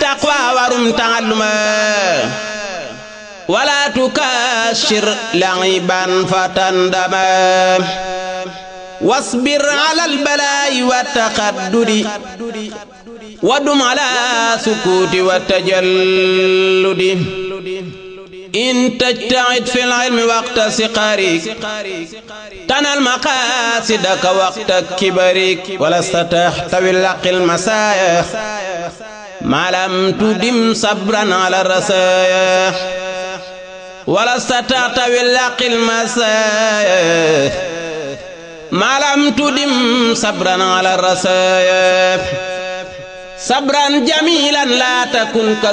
taqwa warum ta'alluma wala tukashir la'iban fatandama wasbir ala al-bala'i wa taqaddudi wadum ala sukuti wa tajalludi in tajtahid fil ilmi waqta siqarik tanal maqasidaka waqta kibarik walasta tahtawi al masaya ma lam tudim sabran ala rasaya walasta tahtawi al masaya ma lam tudim sabran ala rasaya sabran jamilan la takun